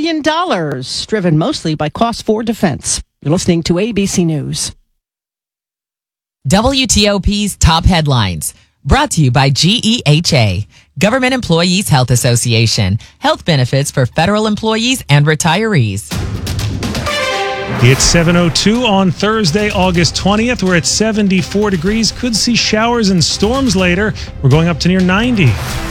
billion, driven mostly by costs for defense. You're listening to ABC News. WTOP's top headlines. Brought to you by GEHA, Government Employees Health Association. Health benefits for federal employees and retirees. It's 7:02 on Thursday, August 20th. We're at 74 degrees. Could see showers and storms later. We're going up to near 90.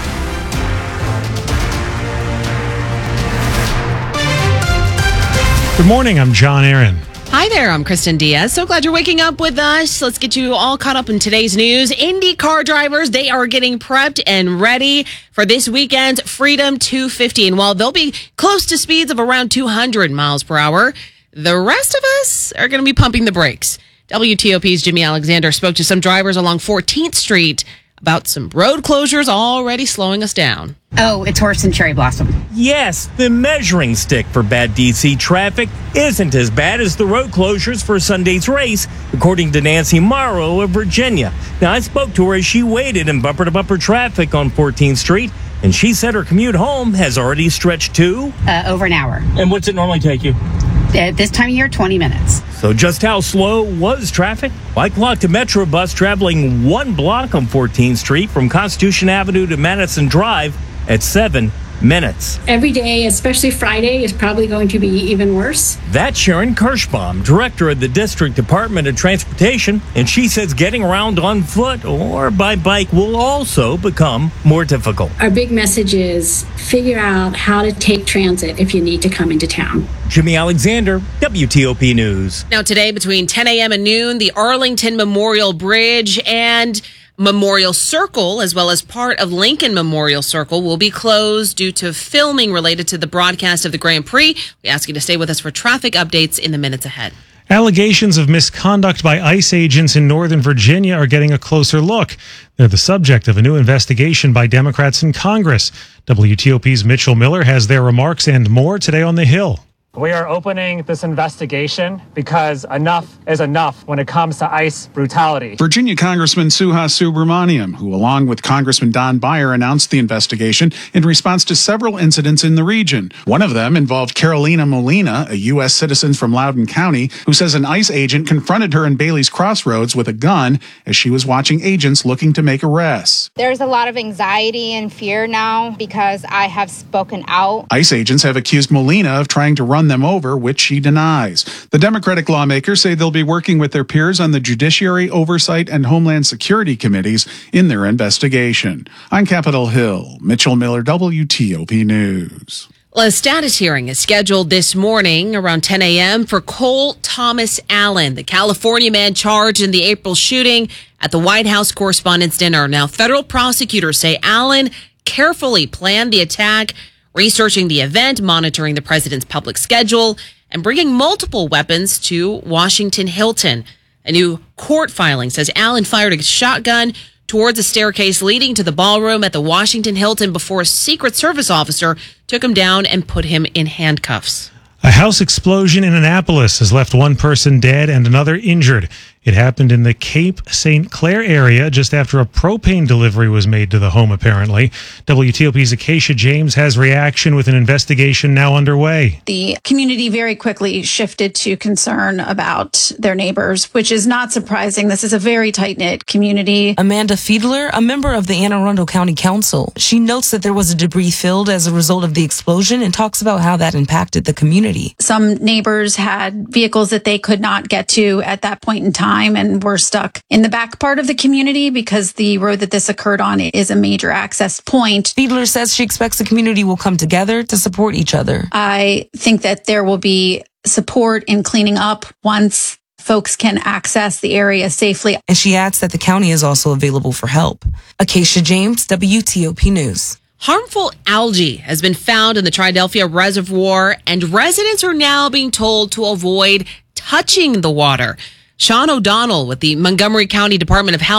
Good morning. I'm John Aaron. Hi there, I'm Kristen Diaz. So glad you're waking up with us. Let's get you all caught up in today's news. IndyCar drivers, they are getting prepped and ready for this weekend's Freedom 250. And while they'll be close to speeds of around 200 miles per hour, the rest of us are going to be pumping the brakes. WTOP's Jimmy Alexander spoke to some drivers along 14th Street about some road closures already slowing us down. Oh, it's Horse and Cherry Blossom. Yes, the measuring stick for bad DC traffic isn't as bad as the road closures for Sunday's race, according to Nancy Morrow of Virginia. Now, I spoke to her as she waited in bumper-to-bumper traffic on 14th Street, and she said her commute home has already stretched to Over an hour. And what's it normally take you? At this time of year, 20 minutes. So just how slow was traffic? I clocked a Metro bus traveling one block on 14th Street from Constitution Avenue to Madison Drive at 7 minutes. Every day, especially Friday, is probably going to be even worse. That's Sharon Kirschbaum, director of the District Department of Transportation, and she says getting around on foot or by bike will also become more difficult. Our big message is figure out how to take transit if you need to come into town. Jimmy Alexander, WTOP News. Now today between 10 a.m. and noon, the Arlington Memorial Bridge and Memorial Circle, as well as part of Lincoln Memorial Circle, will be closed due to filming related to the broadcast of the Grand Prix. We ask you to stay with us for traffic updates in the minutes ahead. Allegations of misconduct by ICE agents in Northern Virginia are getting a closer look. They're the subject of a new investigation by Democrats in Congress. WTOP's Mitchell Miller has their remarks and more today on The Hill. We are opening this investigation because enough is enough when it comes to ICE brutality. Virginia Congressman Suhas Subramaniam, who along with Congressman Don Beyer announced the investigation in response to several incidents in the region. One of them involved Carolina Molina, a U.S. citizen from Loudoun County, who says an ICE agent confronted her in Bailey's Crossroads with a gun as she was watching agents looking to make arrests. There's a lot of anxiety and fear now because I have spoken out. ICE agents have accused Molina of trying to run them over, which she denies. The Democratic lawmakers say they'll be working with their peers on the Judiciary, Oversight, and Homeland Security committees in their investigation. On Capitol Hill, Mitchell Miller, WTOP News. Well, a status hearing is scheduled this morning around 10 a.m. for Cole Thomas Allen, the California man charged in the April shooting at the White House Correspondents' Dinner. Now, federal prosecutors say Allen carefully planned the attack, researching the event, monitoring the president's public schedule, and bringing multiple weapons to Washington Hilton. A new court filing says Allen fired a shotgun towards a staircase leading to the ballroom at the Washington Hilton before a Secret Service officer took him down and put him in handcuffs. A house explosion in Annapolis has left one person dead and another injured. It happened in the Cape St. Clair area just after a propane delivery was made to the home, apparently. WTOP's Acacia James has reaction with an investigation now underway. The community very quickly shifted to concern about their neighbors, which is not surprising. This is a very tight-knit community. Amanda Fiedler, a member of the Anne Arundel County Council, she notes that there was a debris field as a result of the explosion and talks about how that impacted the community. Some neighbors had vehicles that they could not get to at that point in time and were stuck in the back part of the community because the road that this occurred on is a major access point. Fiedler says she expects the community will come together to support each other. I think that there will be support in cleaning up once folks can access the area safely. And she adds that the county is also available for help. Acacia James, WTOP News. Harmful algae has been found in the Triadelphia Reservoir, and residents are now being told to avoid touching the water. Sean O'Donnell with the Montgomery County Department of Health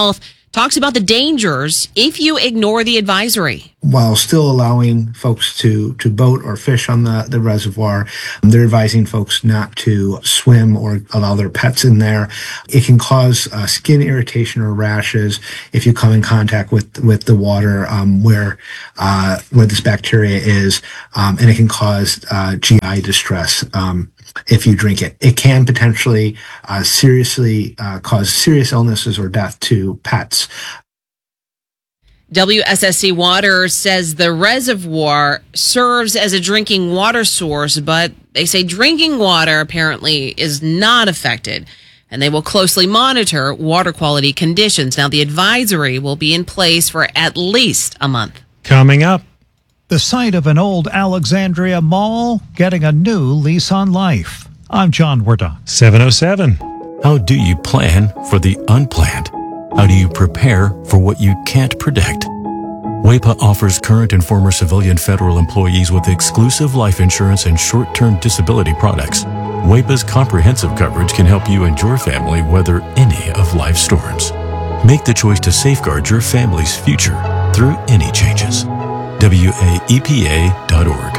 talks about the dangers if you ignore the advisory. While still allowing folks to boat or fish on the reservoir, they're advising folks not to swim or allow their pets in there. It can cause skin irritation or rashes if you come in contact with the water where this bacteria is, and it can cause GI distress if you drink it. It can potentially seriously cause serious illnesses or death to pets. WSSC Water says the reservoir serves as a drinking water source, but they say drinking water apparently is not affected, and they will closely monitor water quality conditions. Now, the advisory will be in place for at least a month. Coming up. The site of an old Alexandria mall getting a new lease on life. I'm John Wardon. 7:07. How do you plan for the unplanned? How do you prepare for what you can't predict? WAEPA offers current and former civilian federal employees with exclusive life insurance and short-term disability products. WAEPA's comprehensive coverage can help you and your family weather any of life's storms. Make the choice to safeguard your family's future through any changes. WAEPA.org.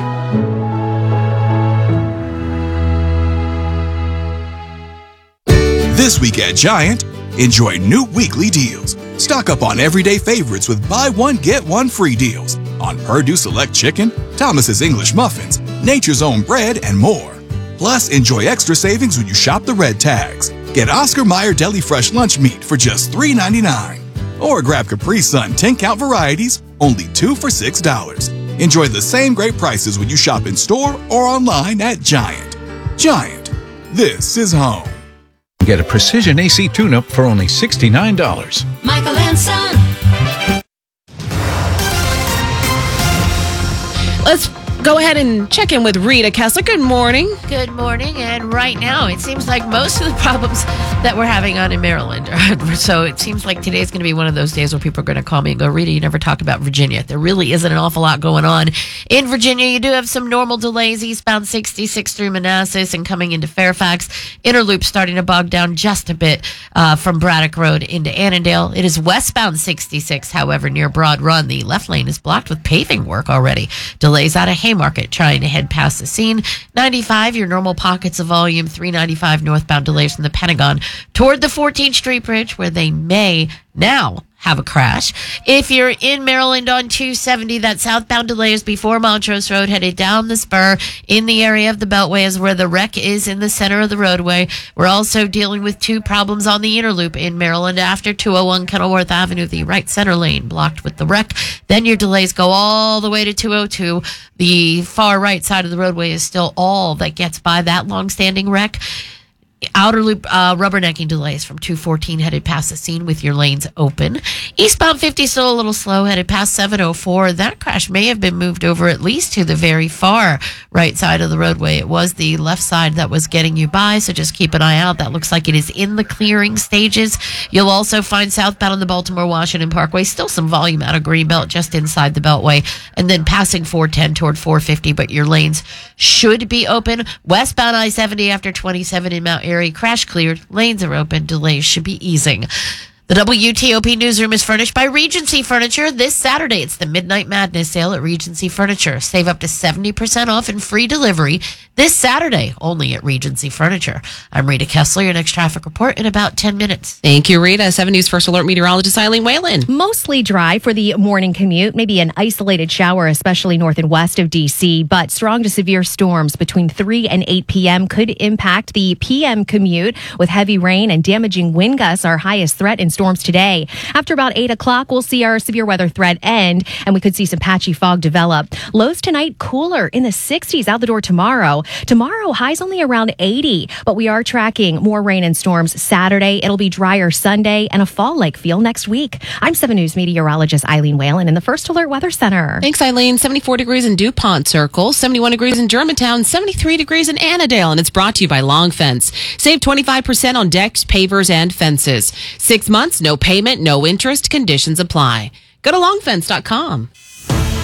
This week at Giant, enjoy new weekly deals. Stock up on everyday favorites with buy one, get one free deals on Purdue Select Chicken, Thomas's English Muffins, Nature's Own Bread, and more. Plus, enjoy extra savings when you shop the red tags. Get Oscar Mayer Deli Fresh Lunch Meat for just $3.99. Or grab Capri Sun 10-count varieties, only 2 for $6. Enjoy the same great prices when you shop in store or online at Giant. Giant, this is home. Get a precision AC tune-up for only $69. Michael and Son. Let's go ahead and check in with Rita Kessler. Good morning. Good morning. And right now, it seems like most of the problems that we're having on in Maryland. So it seems like today's going to be one of those days where people are going to call me and go, Rita, you never talk about Virginia. There really isn't an awful lot going on. In Virginia, you do have some normal delays eastbound 66 through Manassas and coming into Fairfax. Interloop starting to bog down just a bit from Braddock Road into Annandale. It is westbound 66, however, near Broad Run. The left lane is blocked with paving work already. Delays out of Haymarket trying to head past the scene. 95, your normal pockets of volume. 395 northbound delays from the Pentagon toward the 14th Street Bridge, where they may now have a crash. If you're in Maryland on 270, that southbound delay is before Montrose Road, headed down the spur in the area of the Beltway is where the wreck is in the center of the roadway. We're also dealing with two problems on the Interloop in Maryland after 201 Kenilworth Avenue, the right center lane blocked with the wreck. Then your delays go all the way to 202. The far right side of the roadway is still all that gets by that long-standing wreck. Outer loop rubbernecking delays from 214 headed past the scene with your lanes open. Eastbound 50 still a little slow headed past 704. That crash may have been moved over at least to the very far right side of the roadway. It was the left side that was getting you by, so just keep an eye out. That looks like it is in the clearing stages. You'll also find southbound on the Baltimore-Washington Parkway still some volume out of Greenbelt just inside the Beltway, and then passing 410 toward 450, but your lanes should be open. Westbound I-70 after 27 in Mount Airy, crash cleared, lanes are open, delays should be easing. The WTOP newsroom is furnished by Regency Furniture. This Saturday, it's the Midnight Madness sale at Regency Furniture. Save up to 70% off and free delivery this Saturday, only at Regency Furniture. I'm Rita Kessler. Your next traffic report in about 10 minutes. Thank you, Rita. 7 News First Alert meteorologist Eileen Whalen. Mostly dry for the morning commute. Maybe an isolated shower, especially north and west of D.C., but strong to severe storms between 3 and 8 p.m. could impact the p.m. commute with heavy rain and damaging wind gusts, our highest threat in storms today. After about 8 o'clock, we'll see our severe weather threat end, and we could see some patchy fog develop. Lows tonight cooler in the 60s out the door tomorrow. Tomorrow, highs only around 80, but we are tracking more rain and storms Saturday. It'll be drier Sunday and a fall-like feel next week. I'm 7 News meteorologist Eileen Whalen in the First Alert Weather Center. Thanks, Eileen. 74 degrees in DuPont Circle, 71 degrees in Germantown, 73 degrees in Annandale, and it's brought to you by Long Fence. Save 25% on decks, pavers, and fences. 6 months, no payment, no interest. Conditions apply. Go to longfence.com.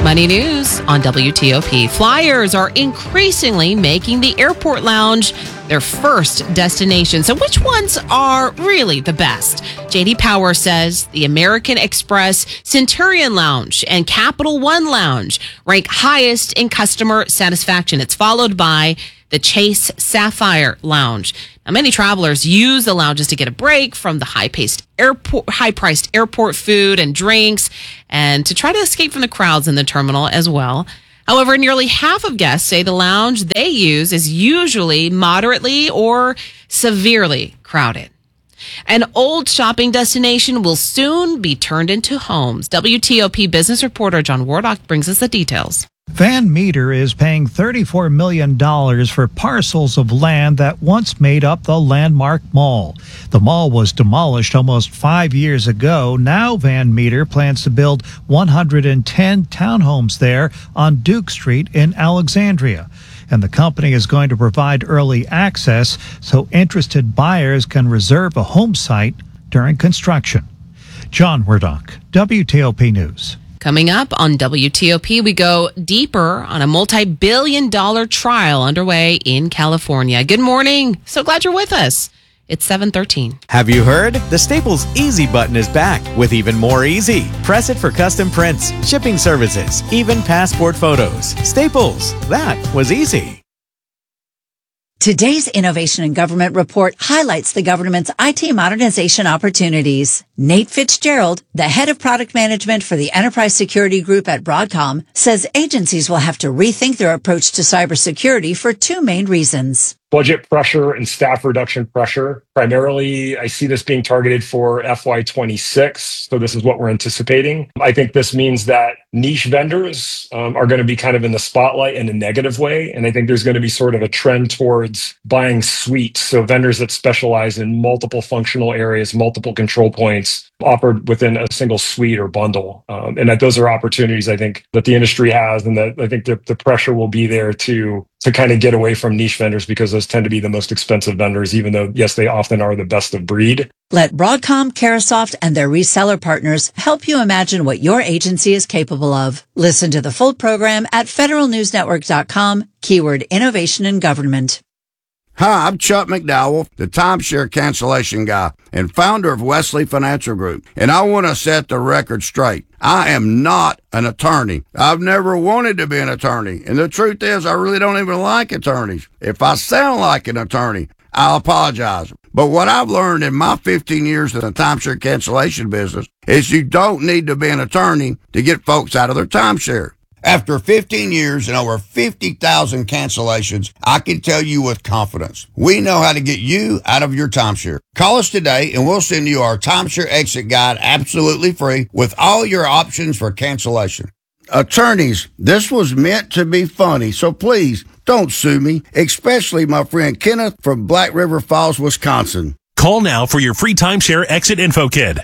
Money News on WTOP. Flyers are increasingly making the airport lounge their first destination. So which ones are really the best? JD Power says the American Express Centurion Lounge and Capital One Lounge rank highest in customer satisfaction. It's followed by the Chase Sapphire Lounge. Now, many travelers use the lounges to get a break from the high-priced airport food and drinks, and to try to escape from the crowds in the terminal as well. However, nearly half of guests say the lounge they use is usually moderately or severely crowded. An old shopping destination will soon be turned into homes. WTOP business reporter John Wardock brings us the details. Van Meter is paying $34 million for parcels of land that once made up the Landmark Mall. The mall was demolished almost 5 years ago. Now Van Meter plans to build 110 townhomes there on Duke Street in Alexandria. And the company is going to provide early access so interested buyers can reserve a home site during construction. John Wardock, WTOP News. Coming up on WTOP, we go deeper on a multi-billion-dollar trial underway in California. Good morning. So glad you're with us. It's 7:13. Have you heard? The Staples Easy button is back with even more easy. Press it for custom prints, shipping services, even passport photos. Staples, that was easy. Today's Innovation in Government report highlights the government's IT modernization opportunities. Nate Fitzgerald, the head of product management for the Enterprise Security Group at Broadcom, says agencies will have to rethink their approach to cybersecurity for two main reasons. Budget pressure and staff reduction pressure. Primarily, I see this being targeted for FY26. So this is what we're anticipating. I think this means that niche vendors are going to be kind of in the spotlight in a negative way. And I think there's going to be sort of a trend towards buying suites. So vendors that specialize in multiple functional areas, multiple control points offered within a single suite or bundle. And that those are opportunities I think that the industry has, and that I think the pressure will be there to kind of get away from niche vendors, because those tend to be the most expensive vendors, even though, yes, they often are the best of breed. Let Broadcom, Carahsoft, and their reseller partners help you imagine what your agency is capable of. Listen to the full program at federalnewsnetwork.com, keyword innovation in government. Hi, I'm Chuck McDowell, the timeshare cancellation guy and founder of Wesley Financial Group. And I want to set the record straight. I am not an attorney. I've never wanted to be an attorney. And the truth is, I really don't even like attorneys. If I sound like an attorney, I'll apologize. But what I've learned in my 15 years in the timeshare cancellation business is you don't need to be an attorney to get folks out of their timeshare. After 15 years and over 50,000 cancellations, I can tell you with confidence, we know how to get you out of your timeshare. Call us today and we'll send you our timeshare exit guide absolutely free with all your options for cancellation. Attorneys, this was meant to be funny, so please don't sue me, especially my friend Kenneth from Black River Falls, Wisconsin. Call now for your free timeshare exit info kit.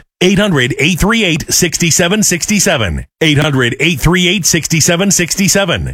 800-838-6767. 800-838-6767.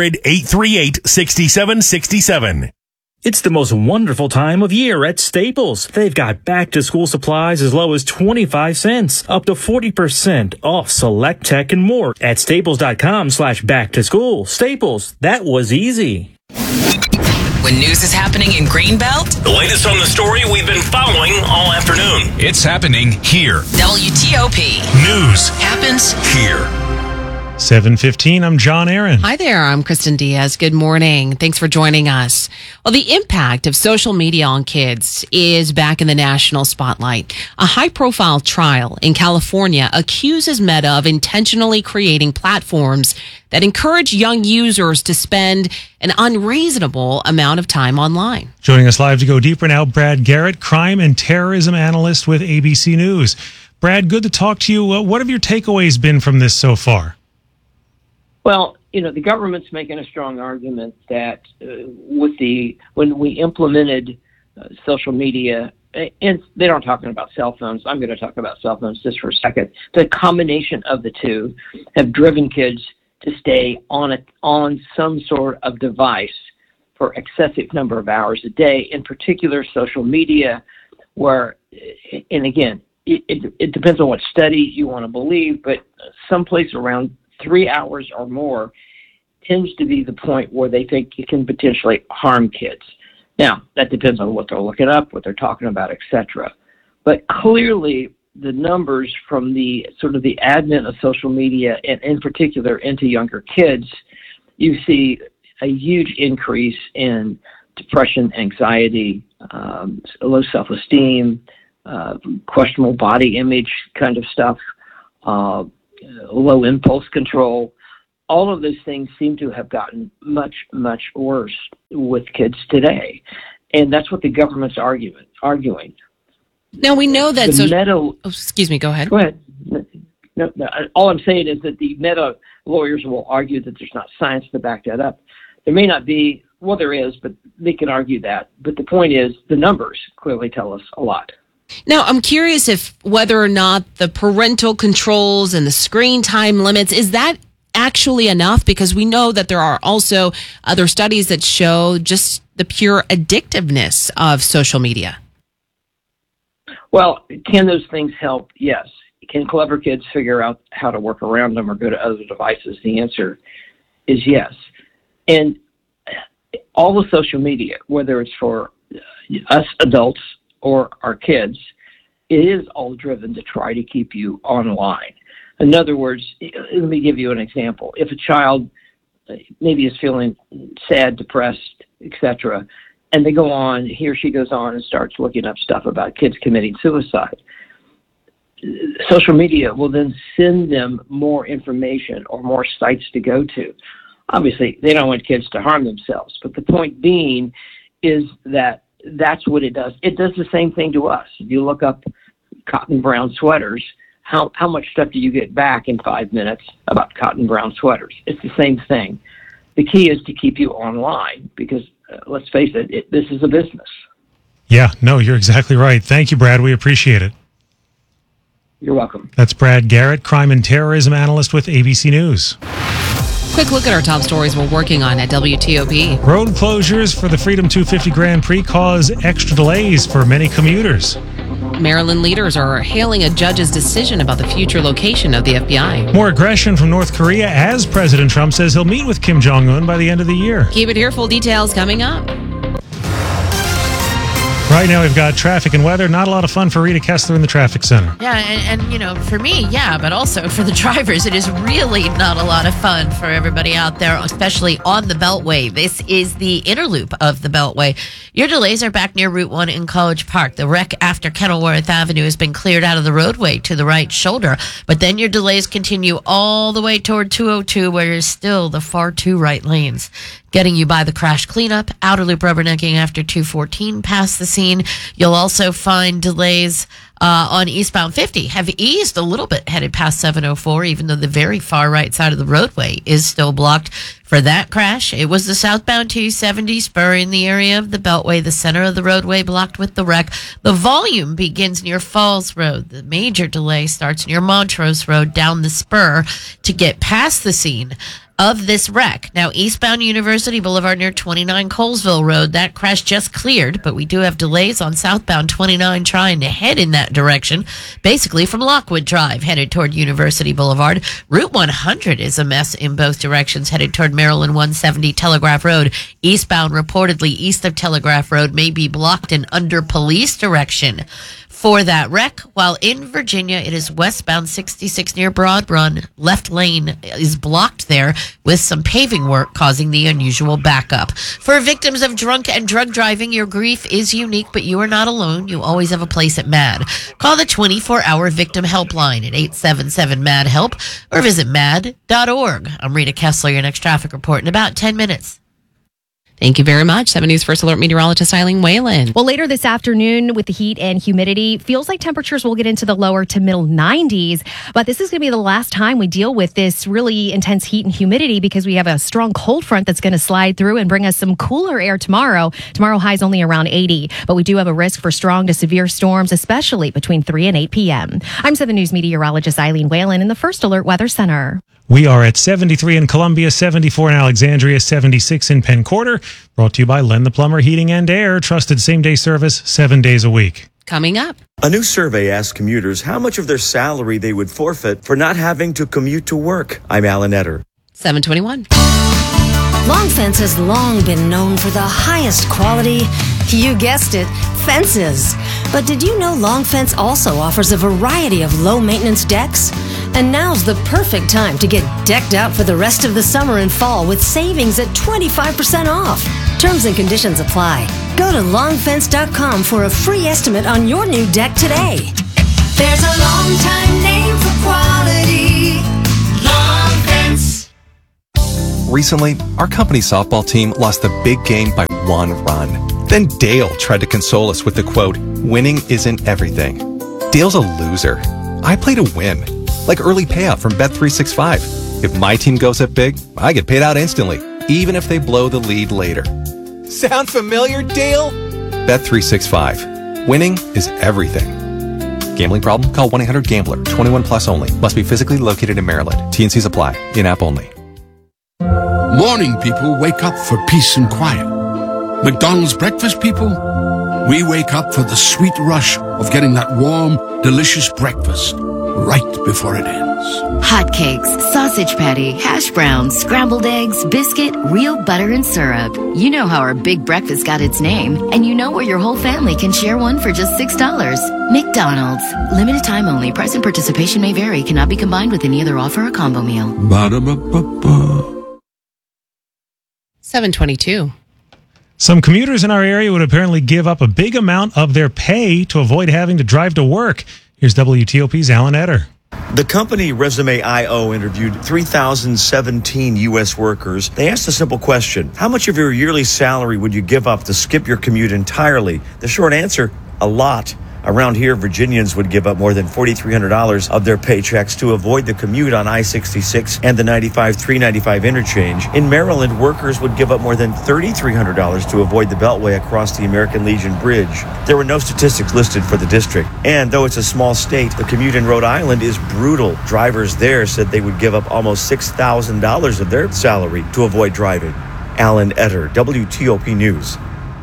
800-838-6767. It's the most wonderful time of year at Staples. They've got back-to-school supplies as low as 25 cents, up to 40% off select tech and more at staples.com/back-to-school. Staples, that was easy. When news is happening in Greenbelt, The latest on the story we've been following all afternoon. It's happening here. WTOP. News happens here. 7:15, I'm John Aaron. Hi there, I'm Kristen Diaz. Good morning. Thanks for joining us. Well, the impact of social media on kids is back in the national spotlight. A high-profile trial in California accuses Meta of intentionally creating platforms that encourage young users to spend an unreasonable amount of time online. Joining us live to go deeper now, Brad Garrett, crime and terrorism analyst with ABC News. Brad, good to talk to you. What have your takeaways been from this so far? Well, the government's making a strong argument that when we implemented social media, and they're not talking about cell phones. I'm going to talk about cell phones just for a second. The combination of the two have driven kids to stay on some sort of device for excessive number of hours a day, in particular social media, where, and again, it depends on what study you want to believe, but someplace around 3 hours or more tends to be the point where they think it can potentially harm kids. Now, that depends on what they're looking up, what they're talking about, etc. But clearly, the numbers from the sort of the advent of social media, and in particular into younger kids, you see a huge increase in depression, anxiety, low self-esteem, questionable body image kind of stuff, low impulse control. All of those things seem to have gotten much, much worse with kids today. And that's what the government's arguing. Now, we know that... excuse me, go ahead. Go ahead. No, all I'm saying is that the meta lawyers will argue that there's not science to back that up. There may not be, well, there is, but they can argue that. But the point is, the numbers clearly tell us a lot. Now, I'm curious if whether or not the parental controls and the screen time limits, is that actually enough? Because we know that there are also other studies that show just the pure addictiveness of social media. Well, can those things help? Yes. Can clever kids figure out how to work around them or go to other devices? The answer is yes. And all the social media, whether it's for us adults or our kids, it is all driven to try to keep you online. In other words, let me give you an example. If a child maybe is feeling sad, depressed, etc., and they go on, he or she goes on and starts looking up stuff about kids committing suicide, social media will then send them more information or more sites to go to. Obviously, they don't want kids to harm themselves, but the point being is that that's what it does. It does the same thing to us. If you look up cotton brown sweaters, how much stuff do you get back in 5 minutes about cotton brown sweaters? It's the same thing. The key is to keep you online because, let's face it, this is a business. Yeah, no, you're exactly right. Thank you, Brad. We appreciate it. You're welcome. That's Brad Garrett, crime and terrorism analyst with ABC News. Quick look at our top stories we're working on at WTOP. Road closures for the Freedom 250 Grand Prix cause extra delays for many commuters. Maryland leaders are hailing a judge's decision about the future location of the FBI. More aggression from North Korea as President Trump says he'll meet with Kim Jong-un by the end of the year. Keep it here. Full details coming up. Right now we've got traffic and weather. Not a lot of fun for Rita Kessler in the traffic center. Yeah, and you know, for me, yeah, but also for the drivers, it is really not a lot of fun for everybody out there, especially on the Beltway. This is the inner loop of the Beltway. Your delays are back near Route 1 in College Park. The wreck after Kenilworth Avenue has been cleared out of the roadway to the right shoulder, but then your delays continue all the way toward 202, where there's still the far two right lanes. Getting you by the crash cleanup, outer loop rubbernecking after 214 past the scene. You'll also find delays on eastbound 50 have eased a little bit headed past 704, even though the very far right side of the roadway is still blocked. For that crash, it was the southbound 270 spur in the area of the Beltway, the center of the roadway blocked with the wreck. The volume begins near Falls Road. The major delay starts near Montrose Road down the spur to get past the scene of this wreck. Now, eastbound University Boulevard near 29 Colesville Road, that crash just cleared, but we do have delays on southbound 29 trying to head in that direction, basically from Lockwood Drive headed toward University Boulevard. Route 100 is a mess in both directions headed toward Maryland 170 Telegraph Road. Eastbound reportedly east of Telegraph Road may be blocked and under police direction for that wreck, while in Virginia, it is westbound 66 near Broad Run. Left lane is blocked there with some paving work causing the unusual backup. For victims of drunk and drug driving, your grief is unique, but you are not alone. You always have a place at MAD. Call the 24-hour victim helpline at 877-MAD-HELP or visit mad.org. I'm Rita Kessler, your next traffic report in about 10 minutes. Thank you very much. 7 News First Alert meteorologist Eileen Whalen. Well, later this afternoon with the heat and humidity, feels like temperatures will get into the lower to middle 90s. But this is going to be the last time we deal with this really intense heat and humidity because we have a strong cold front that's going to slide through and bring us some cooler air tomorrow. Tomorrow highs only around 80, but we do have a risk for strong to severe storms, especially between 3 and 8 p.m. I'm 7 News meteorologist Eileen Whalen in the First Alert Weather Center. We are at 73 in Columbia, 74 in Alexandria, 76 in Penn Quarter. Brought to you by Len the Plumber Heating and Air. Trusted same-day service 7 days a week. coming up. A new survey asked commuters how much of their salary they would forfeit for not having to commute to work. I'm Alan Etter. 721. Long Fence has long been known for the highest quality, you guessed it, fences. But did you know Long Fence also offers a variety of low-maintenance decks? And now's the perfect time to get decked out for the rest of the summer and fall with savings at 25% off. Terms and conditions apply. Go to longfence.com for a free estimate on your new deck today. There's a long-time name for quality. Long Fence. Recently, our company softball team lost the big game by 1 run. Then Dale tried to console us with the quote, "Winning isn't everything." Dale's a loser. I play to win, like early payout from Bet365. If my team goes up big, I get paid out instantly, even if they blow the lead later. Sound familiar, Dale? Bet365. Winning is everything. Gambling problem? Call 1-800-GAMBLER. 21 plus only. Must be physically located in Maryland. T&Cs apply. In-app only. Morning people wake up for peace and quiet. McDonald's breakfast people, we wake up for the sweet rush of getting that warm, delicious breakfast right before it ends. Hotcakes, sausage patty, hash browns, scrambled eggs, biscuit, real butter and syrup. You know how our big breakfast got its name, and you know where your whole family can share one for just $6. McDonald's. Limited time only. Price and participation may vary. Cannot be combined with any other offer or combo meal. Ba-da-ba-ba-ba. 722. Some commuters in our area would apparently give up a big amount of their pay to avoid having to drive to work. Here's WTOP's Alan Etter. The company Resume.io interviewed 3,017 U.S. workers. They asked a simple question. How much of your yearly salary would you give up to skip your commute entirely? The short answer, a lot. Around here, Virginians would give up more than $4,300 of their paychecks to avoid the commute on I-66 and the 95-395 interchange. In Maryland, workers would give up more than $3,300 to avoid the Beltway across the American Legion Bridge. There were no statistics listed for the district. And though it's a small state, the commute in Rhode Island is brutal. Drivers there said they would give up almost $6,000 of their salary to avoid driving. Alan Etter, WTOP News.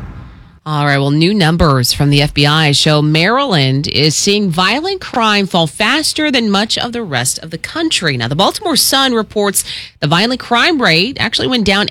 All right. Well, new numbers from the FBI show Maryland is seeing violent crime fall faster than much of the rest of the country. Now, the Baltimore Sun reports the violent crime rate actually went down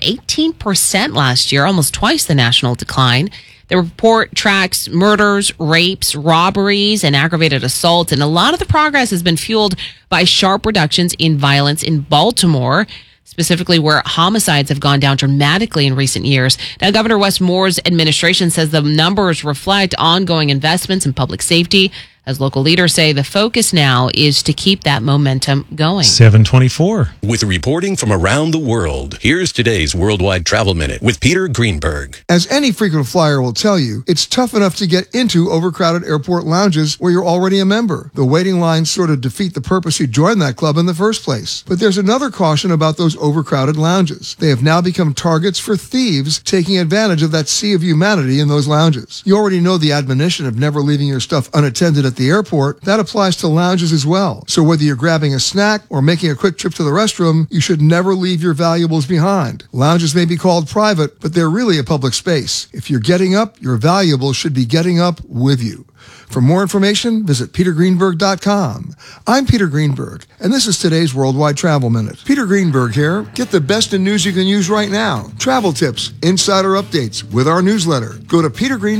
18% last year, almost twice the national decline. The report tracks murders, rapes, robberies, and aggravated assaults. And a lot of the progress has been fueled by sharp reductions in violence in Baltimore, specifically where homicides have gone down dramatically in recent years. Now, Governor Wes Moore's administration says the numbers reflect ongoing investments in public safety. As local leaders say, the focus now is to keep that momentum going. 724. With reporting from around the world, here's today's Worldwide Travel Minute with Peter Greenberg. As any frequent flyer will tell you, it's tough enough to get into overcrowded airport lounges where you're already a member. The waiting lines sort of defeat the purpose you joined that club in the first place. But there's another caution about those overcrowded lounges. They have now become targets for thieves taking advantage of that sea of humanity in those lounges. You already know the admonition of never leaving your stuff unattended at the airport. That applies to lounges as well. So whether you're grabbing a snack or making a quick trip to the restroom, you should never leave your valuables behind. Lounges may be called private, but they're really a public space. If you're getting up, your valuables should be getting up with you. For more information, visit petergreenberg.com. I'm Peter Greenberg, and this is today's Worldwide Travel Minute. Peter Greenberg here. Get the best in news you can use right now. Travel tips, insider updates with our newsletter. Go to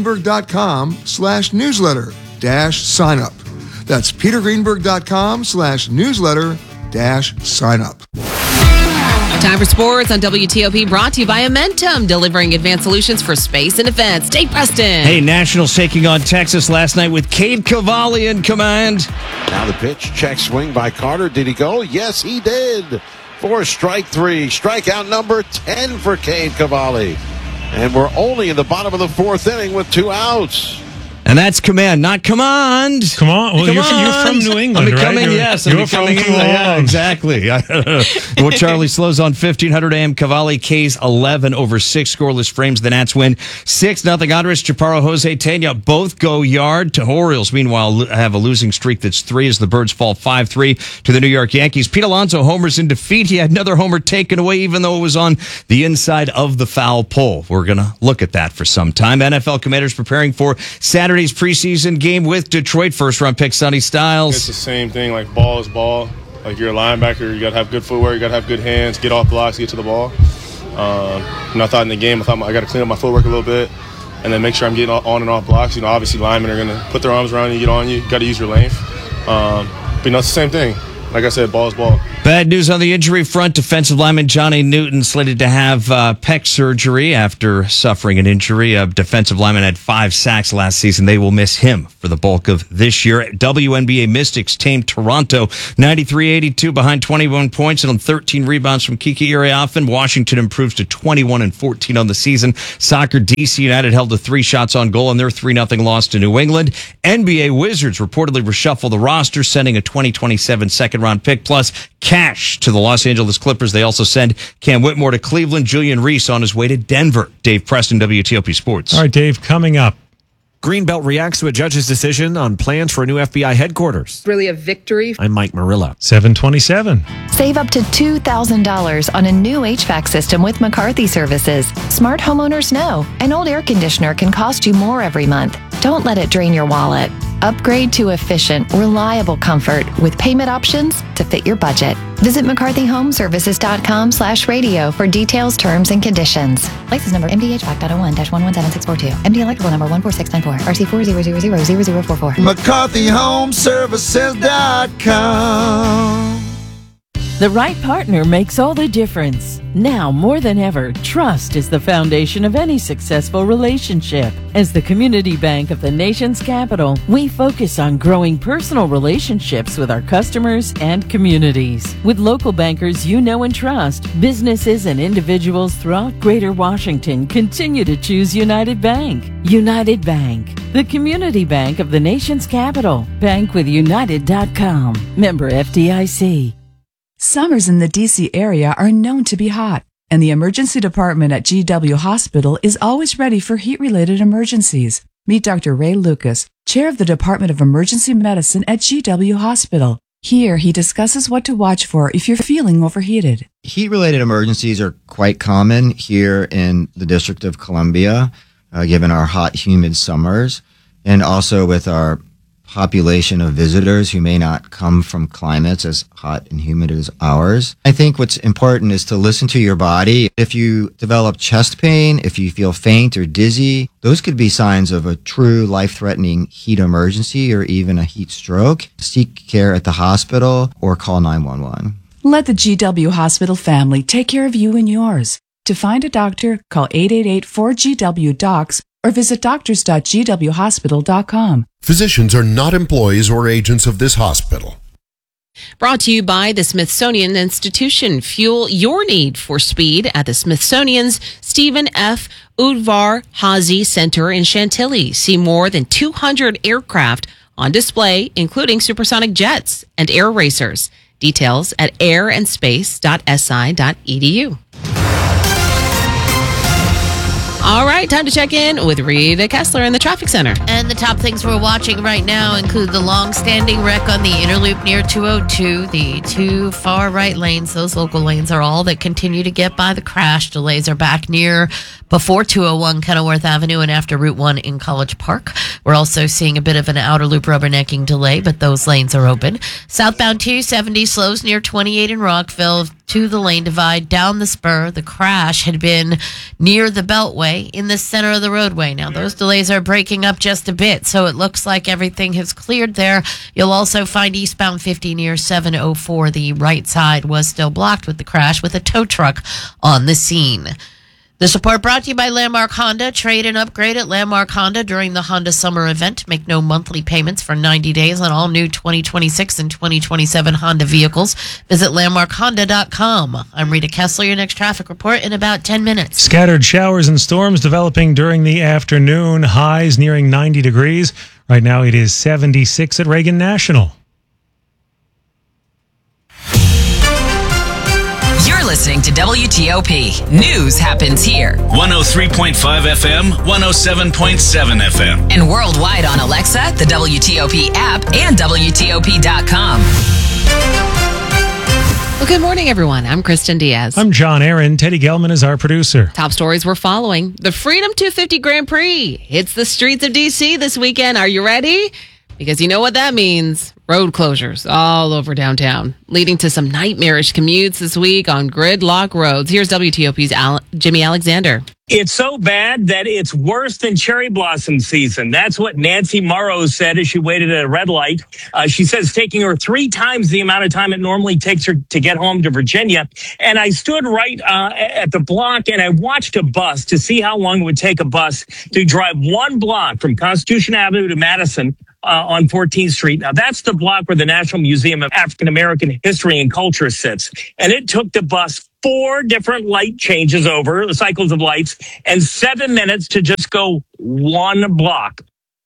petergreenberg.com/newsletter-sign up. That's petergreenberg.com/newsletter-sign up. Time for sports on WTOP, brought to you by Amentum, delivering advanced solutions for space and defense. Dave Preston. Hey, Nationals taking on Texas last night with Cade Cavalli in command. Now the pitch, check swing by Carter. Did he go? Yes, he did. For strike three. Strikeout number 10 for Cade Cavalli. And we're only in the bottom of the fourth inning with 2 outs. And that's command, not command. Come on. Well, you're from New England, I'm becoming, right? Yes, I'm you're becoming. Yeah, exactly. Well, Charlie slows on 1500 AM. Cavalli K's 11 over 6 scoreless frames. The Nats win 6-0. Andres Chaparro, Jose Tena both go yard. To Orioles, meanwhile, have a losing streak that's 3 as the Birds fall 5-3 to the New York Yankees. Pete Alonso homers in defeat. He had another homer taken away, even though it was on the inside of the foul pole. We're going to look at that for some time. NFL Commanders preparing for Saturday Saturday's preseason game with Detroit. First-round pick Sonny Styles. It's the same thing. Like, ball is ball. Like, you're a linebacker. You got to have good footwork. You got to have good hands, get off blocks, get to the ball. I thought in the game, I got to clean up my footwork a little bit and then make sure I'm getting on and off blocks. Obviously, linemen are going to put their arms around you, get on you. You got to use your length. But, it's the same thing. Like I said, ball is ball. Bad news on the injury front. Defensive lineman Johnny Newton slated to have pec surgery after suffering an injury. A defensive lineman had 5 sacks last season. They will miss him for the bulk of this year. WNBA Mystics tamed Toronto 93-82 behind 21 points and on 13 rebounds from Kiki Iriafen. Washington improves to 21-14 on the season. Soccer, DC United held to 3 shots on goal in their 3-0 loss to New England. NBA Wizards reportedly reshuffle the roster, sending a 2027 second-round pick plus cash to the Los Angeles Clippers. They also send Cam Whitmore to Cleveland. Julian Reese on his way to Denver. Dave Preston, WTOP Sports. All right, Dave, coming up. Greenbelt reacts to a judge's decision on plans for a new FBI headquarters. Really a victory. I'm Mike Marilla. 727. Save up to $2,000 on a new HVAC system with McCarthy Services. Smart homeowners know an old air conditioner can cost you more every month. Don't let it drain your wallet. Upgrade to efficient, reliable comfort with payment options to fit your budget. Visit McCarthyHomeservices.com/radio for details, terms, and conditions. License number MDHVAC.01-117642. MD electrical number 14694. RC40000044. McCarthyHomeservices.com. The right partner makes all the difference. Now, more than ever, trust is the foundation of any successful relationship. As the community bank of the nation's capital, we focus on growing personal relationships with our customers and communities. With local bankers you know and trust, businesses and individuals throughout Greater Washington continue to choose United Bank. United Bank, the community bank of the nation's capital. Bankwithunited.com. Member FDIC. Summers in the D.C. area are known to be hot, and the emergency department at GW Hospital is always ready for heat-related emergencies. Meet Dr. Ray Lucas, chair of the Department of Emergency Medicine at GW Hospital. Here, he discusses what to watch for if you're feeling overheated. Heat-related emergencies are quite common here in the District of Columbia, given our hot, humid summers, and also with our population of visitors who may not come from climates as hot and humid as ours. I think what's important is to listen to your body. If you develop chest pain, if you feel faint or dizzy, those could be signs of a true life-threatening heat emergency or even a heat stroke. Seek care at the hospital or call 911. Let the GW Hospital family take care of you and yours. To find a doctor, call 888-4GW-DOCS or visit doctors.gwhospital.com. Physicians are not employees or agents of this hospital. Brought to you by the Smithsonian Institution. Fuel your need for speed at the Smithsonian's Stephen F. Udvar-Hazy Center in Chantilly. See more than 200 aircraft on display, including supersonic jets and air racers. Details at airandspace.si.edu. All right, time to check in with Rita Kessler in the traffic center. And the top things we're watching right now include the long-standing wreck on the inner loop near 202. The 2 far right lanes, those local lanes, are all that continue to get by the crash. Delays are back near before 201 Kenilworth Avenue and after Route 1 in College Park. We're also seeing a bit of an outer loop rubbernecking delay, but those lanes are open. Southbound 270 slows near 28 in Rockville to the lane divide down the spur. The crash had been near the Beltway in the center of the roadway. Now, those delays are breaking up just a bit, so it looks like everything has cleared there. You'll also find eastbound 50 near 704. The right side was still blocked with the crash with a tow truck on the scene. This report brought to you by Landmark Honda. Trade and upgrade at Landmark Honda during the Honda Summer Event. Make no monthly payments for 90 days on all new 2026 and 2027 Honda vehicles. Visit landmarkhonda.com. I'm Rita Kessler, your next traffic report in about 10 minutes. Scattered showers and storms developing during the afternoon. Highs nearing 90 degrees. Right now it is 76 at Reagan National. Listening to WTOP. News happens here. 103.5 FM, 107.7 FM. And worldwide on Alexa, the WTOP app, and WTOP.com. Well, good morning, everyone. I'm Kristen Diaz. I'm John Aaron. Teddy Gelman is our producer. Top stories we're following. The Freedom 250 Grand Prix hits the streets of D.C. this weekend. Are you ready? Because you know what that means. Road closures all over downtown, leading to some nightmarish commutes this week on gridlock roads. Here's WTOP's Jimmy Alexander. It's so bad that it's worse than cherry blossom season. That's what Nancy Morrow said as she waited at a red light. She says taking her 3 times the amount of time it normally takes her to get home to Virginia. And I stood right at the block and I watched a bus to see how long it would take a bus to drive 1 block from Constitution Avenue to Madison on 14th Street. Now, that's the block where the National Museum of African American History and Culture sits. And it took the bus 4 different light changes over, cycles of lights, and 7 minutes to just go 1 block.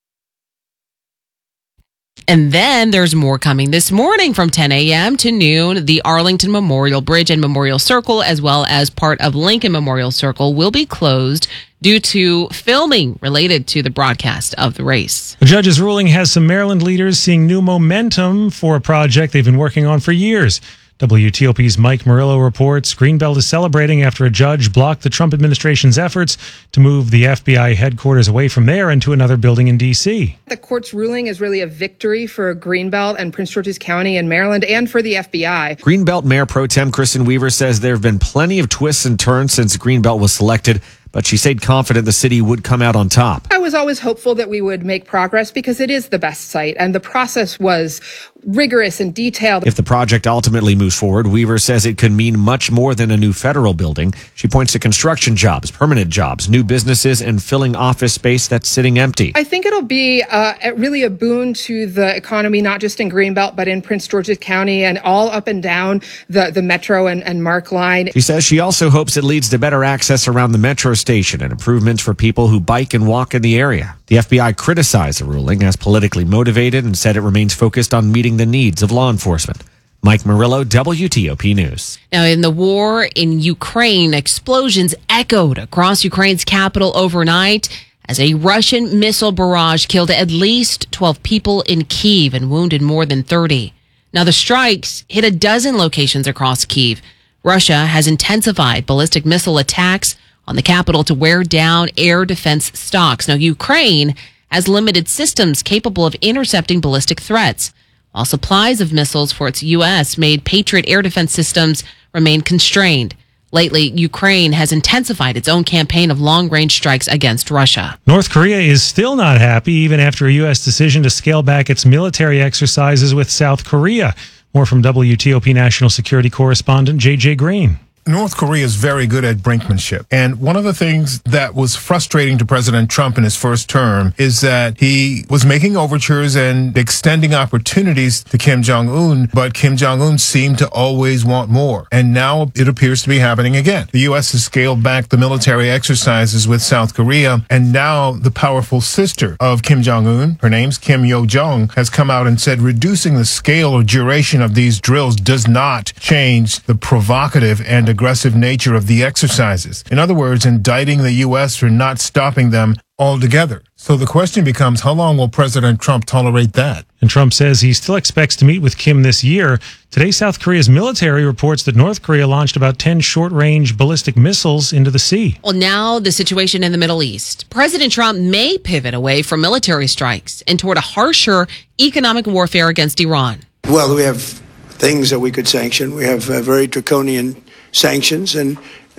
And then there's more coming this morning from 10 a.m. to noon. The Arlington Memorial Bridge and Memorial Circle, as well as part of Lincoln Memorial Circle, will be closed due to filming related to the broadcast of the race. The judge's ruling has some Maryland leaders seeing new momentum for a project they've been working on for years. WTOP's Mike Murillo reports Greenbelt is celebrating after a judge blocked the Trump administration's efforts to move the FBI headquarters away from there into another building in D.C. The court's ruling is really a victory for Greenbelt and Prince George's County and Maryland and for the FBI. Greenbelt Mayor Pro Tem Kristen Weaver says there have been plenty of twists and turns since Greenbelt was selected, but she stayed confident the city would come out on top. I was always hopeful that we would make progress because it is the best site and the process was rigorous and detailed. If the project ultimately moves forward, Weaver says it could mean much more than a new federal building. She points to construction jobs, permanent jobs, new businesses, and filling office space that's sitting empty. I think it'll be really a boon to the economy, not just in Greenbelt, but in Prince George's County and all up and down the Metro and Mark line. She says she also hopes it leads to better access around the Metro station and improvements for people who bike and walk in the area. The FBI criticized the ruling as politically motivated and said it remains focused on meeting the needs of law enforcement. Mike Murillo, WTOP News. Now, in the war in Ukraine, explosions echoed across Ukraine's capital overnight as a Russian missile barrage killed at least 12 people in Kyiv and wounded more than 30. Now, the strikes hit a dozen locations across Kyiv. Russia has intensified ballistic missile attacks on the capital to wear down air defense stocks. Now, Ukraine has limited systems capable of intercepting ballistic threats, while supplies of missiles for its U.S.-made Patriot air defense systems remain constrained. Lately, Ukraine has intensified its own campaign of long-range strikes against Russia. North Korea is still not happy, even after a U.S. decision to scale back its military exercises with South Korea. More from WTOP National Security Correspondent J.J. Green. North Korea is very good at brinkmanship. And one of the things that was frustrating to President Trump in his first term is that he was making overtures and extending opportunities to Kim Jong-un, but Kim Jong-un seemed to always want more. And now it appears to be happening again. The U.S. has scaled back the military exercises with South Korea, and now the powerful sister of Kim Jong-un, her name's Kim Yo-jong, has come out and said reducing the scale or duration of these drills does not change the provocative and aggressive nature of the exercises. In other words, indicting the U.S. for not stopping them altogether. So the question becomes, how long will President Trump tolerate that? And Trump says he still expects to meet with Kim this year. Today, South Korea's military reports that North Korea launched about 10 short-range ballistic missiles into the sea. Well, now the situation in the Middle East. President Trump may pivot away from military strikes and toward a harsher economic warfare against Iran. Well, we have things that we could sanction. We have very draconian sanctions, and